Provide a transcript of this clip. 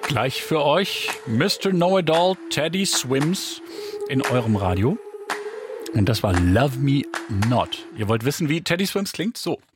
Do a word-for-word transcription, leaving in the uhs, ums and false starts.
Gleich für euch Mister Know-It-All, Teddy Swims in eurem Radio. Und das war Love Me Not. Ihr wollt wissen, wie Teddy Swims klingt? So.